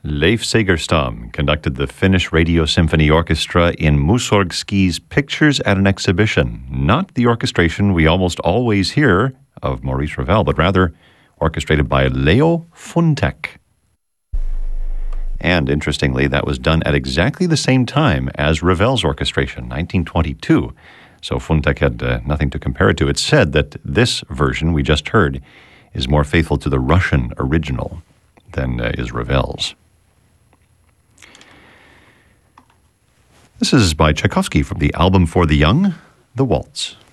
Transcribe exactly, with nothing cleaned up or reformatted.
Leif Segerstam conducted the Finnish Radio Symphony Orchestra in Mussorgsky's Pictures at an Exhibition, not the orchestration we almost always hear of Maurice Ravel, but rather orchestrated by Leo Funtek. And interestingly, that was done at exactly the same time as Ravel's orchestration, nineteen twenty-two. So Funtek had uh, nothing to compare it to. It's said that this version we just heard is more faithful to the Russian original than uh, is Ravel's. This is by Tchaikovsky from the album for the young, The Waltz.